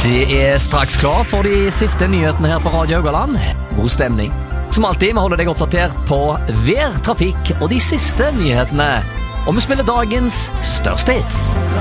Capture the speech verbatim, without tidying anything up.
Det er straks klar for de siste nyhetene her på Radio Haugaland. God stemning. Som alltid, vi holder deg oppdatert på vær, trafikk og de siste nyhetene. Og vi spiller dagens største hits.